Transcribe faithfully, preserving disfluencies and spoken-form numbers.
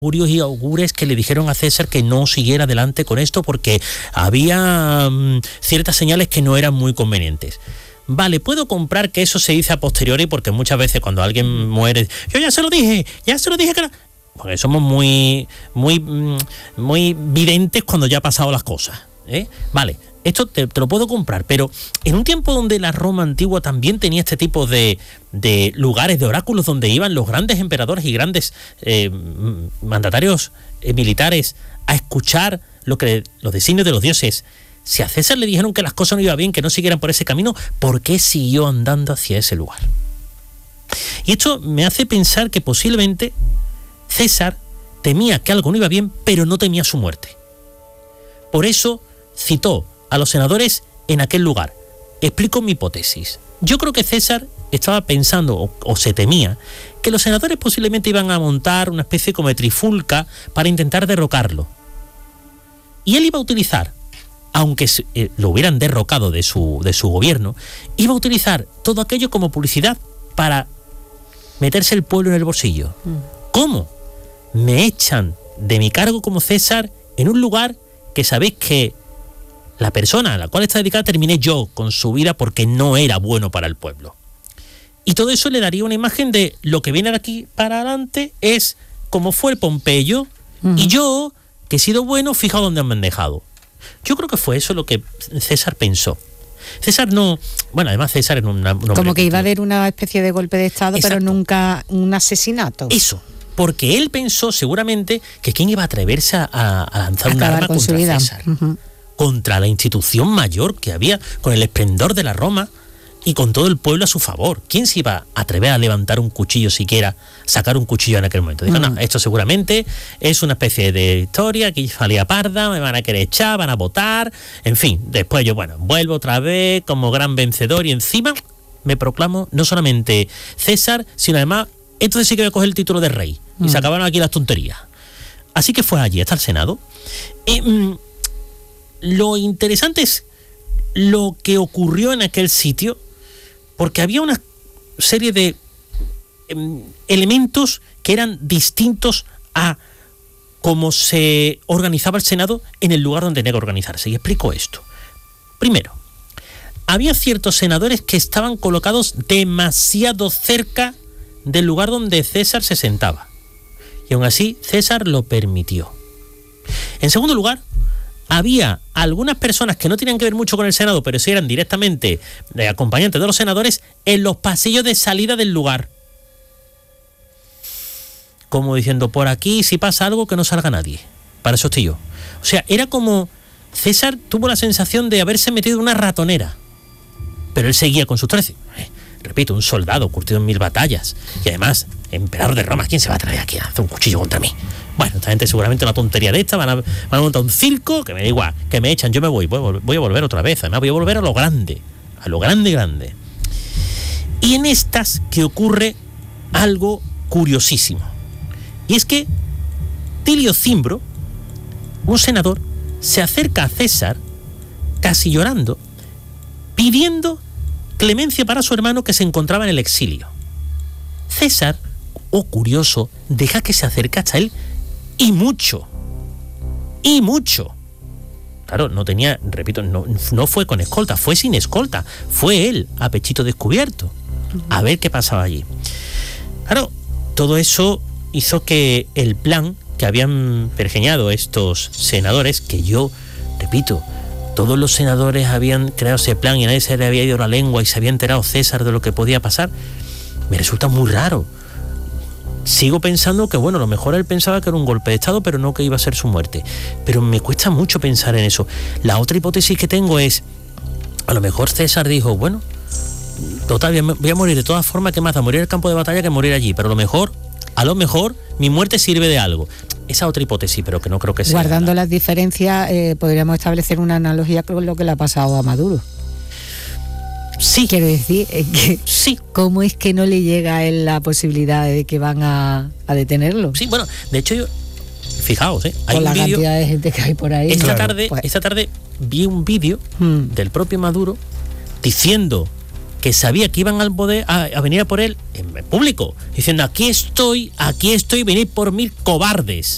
augurios y augures que le dijeron a César que no siguiera adelante con esto porque había um, ciertas señales que no eran muy convenientes. Vale, puedo comprar que eso se dice a posteriori porque muchas veces cuando alguien muere, yo ya se lo dije, ya se lo dije que no... Porque somos muy, muy, muy videntes cuando ya han pasado las cosas, ¿eh? Vale, esto te, te lo puedo comprar, pero en un tiempo donde la Roma antigua también tenía este tipo de, de lugares, de oráculos, donde iban los grandes emperadores y grandes eh, mandatarios eh, militares a escuchar lo que, los designios de los dioses. Si a César le dijeron que las cosas no iban bien, que no siguieran por ese camino, ¿por qué siguió andando hacia ese lugar? Y esto me hace pensar que posiblemente César temía que algo no iba bien, pero no temía su muerte. Por eso citó a los senadores en aquel lugar. Explico mi hipótesis. Yo creo que César estaba pensando, o, o se temía, que los senadores posiblemente iban a montar una especie como de trifulca para intentar derrocarlo. Y él iba a utilizar, aunque eh, lo hubieran derrocado de su, de su gobierno, iba a utilizar todo aquello como publicidad para meterse el pueblo en el bolsillo. Mm. ¿Cómo? Me echan de mi cargo como César en un lugar que sabéis que la persona a la cual está dedicada terminé yo con su vida porque no era bueno para el pueblo. Y todo eso le daría una imagen de lo que viene de aquí para adelante es como fue el Pompeyo, uh-huh. y yo, que he sido bueno, fijaos dónde me han dejado. Yo creo que fue eso lo que César pensó. César no... Bueno, además César era una, un hombre... Como que iba a haber una especie de golpe de estado, exacto, pero nunca un asesinato. Eso. Porque él pensó seguramente que quién iba a atreverse a, a lanzar un arma contra César, uh-huh. contra la institución mayor que había, con el esplendor de la Roma y con todo el pueblo a su favor. ¿Quién se iba a atrever a levantar un cuchillo siquiera, sacar un cuchillo en aquel momento? Dijo, uh-huh. no, esto seguramente es una especie de historia que salía parda, me van a querer echar, van a votar, en fin. Después yo, bueno, vuelvo otra vez como gran vencedor y encima me proclamo no solamente César, sino además... Entonces sí que voy a coger el título de rey. Y mm. se acabaron aquí las tonterías. Así que fue allí hasta el Senado. Eh, mm, lo interesante es lo que ocurrió en aquel sitio, porque había una serie de eh, elementos que eran distintos a cómo se organizaba el Senado en el lugar donde tenía que organizarse. Y explico esto. Primero, había ciertos senadores que estaban colocados demasiado cerca del lugar donde César se sentaba. Y aún así, César lo permitió. En segundo lugar, había algunas personas que no tenían que ver mucho con el Senado, pero sí eran directamente de acompañantes de los senadores en los pasillos de salida del lugar. Como diciendo, por aquí, si pasa algo, que no salga nadie. Para eso estoy yo. O sea, era como... César tuvo la sensación de haberse metido en una ratonera. Pero él seguía con sus trece. Repito, un soldado curtido en mil batallas y además, emperador de Roma. ¿Quién se va a traer aquí a hacer un cuchillo contra mí? Bueno, esta gente seguramente una tontería de esta, van a, van a montar un circo, que me da igual, que me echan, yo me voy, voy, voy a volver otra vez, además voy a volver a lo grande, a lo grande, grande. Y en estas que ocurre algo curiosísimo, y es que Tilio Cimbro, un senador, se acerca a César, casi llorando, pidiendo clemencia para su hermano que se encontraba en el exilio. César, oh curioso, deja que se acerque hasta él y mucho, y mucho. Claro, no tenía, repito, no, no fue con escolta, fue sin escolta, fue él a pechito descubierto, a ver qué pasaba allí. Claro, todo eso hizo que el plan que habían pergeñado estos senadores, que yo, repito, todos los senadores habían creado ese plan y a nadie se le había ido la lengua y se había enterado César de lo que podía pasar, me resulta muy raro. Sigo pensando que, bueno, a lo mejor él pensaba que era un golpe de estado, pero no que iba a ser su muerte. Pero me cuesta mucho pensar en eso. La otra hipótesis que tengo es, a lo mejor César dijo, bueno, total, voy a morir de todas formas, que más da morir en el campo de batalla que morir allí, pero a lo mejor, a lo mejor mi muerte sirve de algo. Esa otra hipótesis, pero que no creo que sea. Guardando las diferencias, eh, podríamos establecer una analogía con lo que le ha pasado a Maduro. Sí. Quiero decir, eh, que sí. ¿Cómo es que no le llega a él la posibilidad de que van a, a detenerlo? Sí, bueno, de hecho yo, fijaos, ¿eh? Hay con un la vídeo, cantidad de gente que hay por ahí. Esta, claro, tarde, pues. esta tarde vi un vídeo hmm. del propio Maduro diciendo que sabía que iban al poder a, a venir a por él en público, diciendo, aquí estoy, aquí estoy, venid por mí, cobardes.